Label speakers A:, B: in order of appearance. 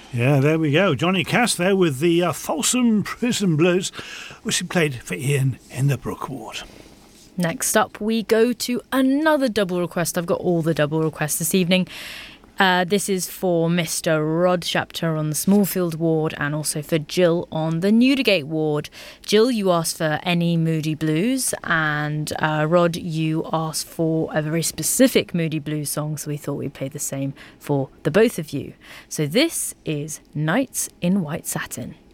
A: Yeah, there we go. Johnny Cass there with the Folsom Prison Blues, which he played for Ian in the Brook Ward.
B: Next up, we go to another double request. I've got all the double requests this evening. This is for Mr. Rod Shapter on the Smallfield Ward and also for Jill on the Newdigate Ward. Jill, you asked for Any Moody Blues, and Rod, you asked for a very specific Moody Blues song, so we thought we'd play the same for the both of you. So this is Nights in White Satin.